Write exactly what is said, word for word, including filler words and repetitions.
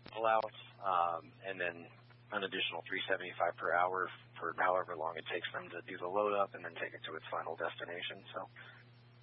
pullout, um, and then an additional three seventy-five per hour for however long it takes them to do the load up and then take it to its final destination. So